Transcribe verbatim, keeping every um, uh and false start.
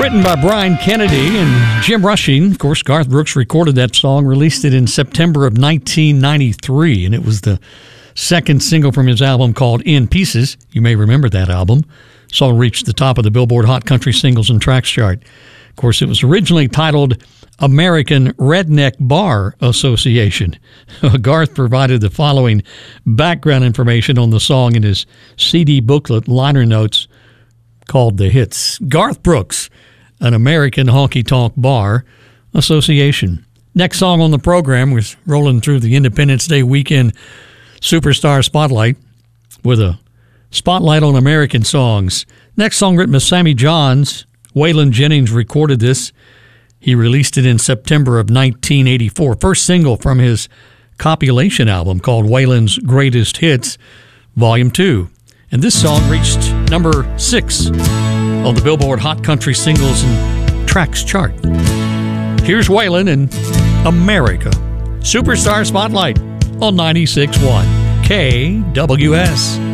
Written by Brian Kennedy and Jim Rushing. Of course, Garth Brooks recorded that song, released it in September of nineteen ninety-three, and it was the second single from his album called In Pieces. You may remember that album. The song reached the top of the Billboard Hot Country Singles and Tracks chart. Of course, it was originally titled American Redneck Bar Association. Garth provided the following background information on the song in his C D booklet liner notes called The Hits. Garth Brooks, an American honky-tonk bar association. Next song on the program was rolling through the Independence Day weekend Superstar Spotlight with a spotlight on American songs. Next song written by Sammy Johns. Waylon Jennings recorded this. He released it in September of nineteen eighty-four. First single from his compilation album called Waylon's Greatest Hits, Volume two. And this song reached number six on the Billboard Hot Country Singles and Tracks chart. Here's Waylon and America. Superstar Spotlight on ninety-six point one K W S.